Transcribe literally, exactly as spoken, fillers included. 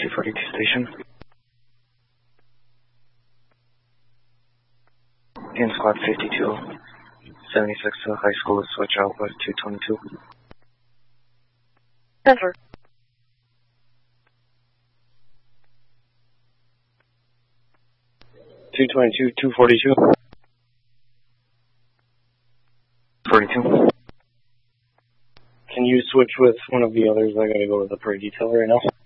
forty-two station. In squad fifty-two, seventy-six to the high school, switch out with two twenty-two. Center. two twenty-two, two forty-two. forty-two. Can you switch with one of the others? I gotta go to the parade detail right now.